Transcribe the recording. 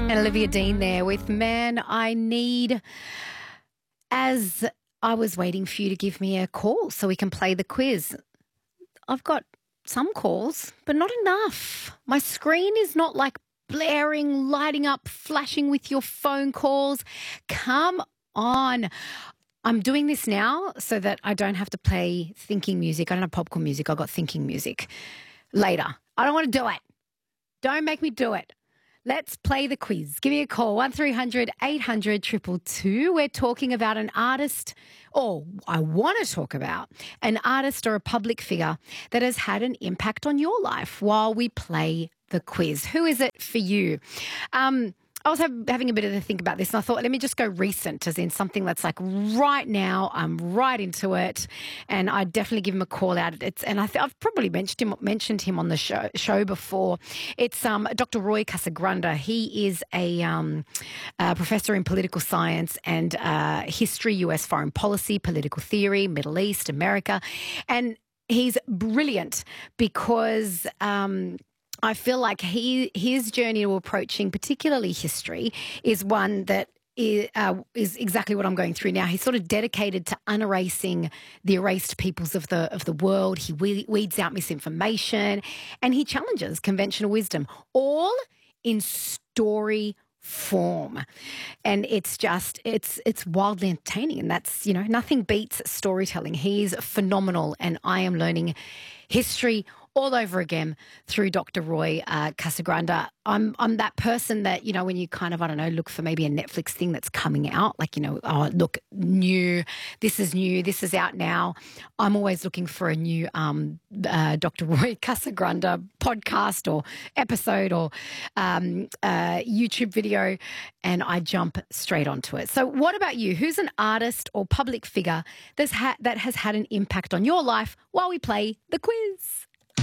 And Olivia Dean there with Man I Need. As I was waiting for you to give me a call so we can play the quiz, I've got some calls, but not enough. My screen is not like blaring, lighting up, flashing with your phone calls. Come on. I'm doing this now so that I don't have to play thinking music. I don't have popcorn music. I've got thinking music later. I don't want to do it. Don't make me do it. Let's play the quiz. Give me a call, 1300 800 222. We're talking about an artist, or I want to talk about an artist or a public figure that has had an impact on your life while we play the quiz. Who is it for you? I was having a bit of a think about this, and I thought, let me just go recent, as in something that's like right now. I'm right into it, and I definitely give him a call out. I've probably mentioned him on the show before. It's Dr. Roy Casagranda. He is a professor in political science and history, U.S. foreign policy, political theory, Middle East, America, and he's brilliant because I feel like his journey to approaching particularly history is one that is exactly what I'm going through now. He's sort of dedicated to unerasing the erased peoples of the world. He weeds out misinformation, and he challenges conventional wisdom, all in story form. And it's wildly entertaining, and that's, nothing beats storytelling. He's phenomenal, and I am learning history all over again through Dr. Roy Casagranda. I'm that person that, when you kind of, look for maybe a Netflix thing that's coming out, like, look, this is out now. I'm always looking for a new Dr. Roy Casagranda podcast or episode or YouTube video, and I jump straight onto it. So what about you? Who's an artist or public figure that has had an impact on your life while we play the quiz?